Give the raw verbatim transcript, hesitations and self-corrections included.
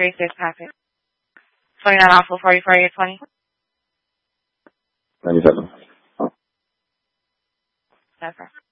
three six packet. twenty-nine awful forty forty twenty. ninety-seven. That's right.